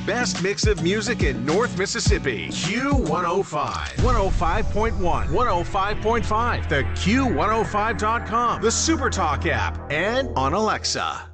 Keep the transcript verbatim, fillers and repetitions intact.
Best mix of music in North Mississippi. Q one oh five. one oh five point one. one oh five point five. The Q one oh five dot com. The SuperTalk app. And on Alexa.